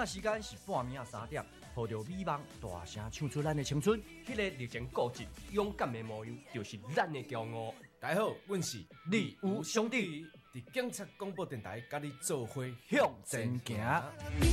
的时间是半暝3点，抱着美梦大声唱出咱的青春。 迄个热情固执、勇敢的模样，就是咱的骄傲。 大家好，阮是李有兄弟， 伫警察广播电台，甲你做伙向前行。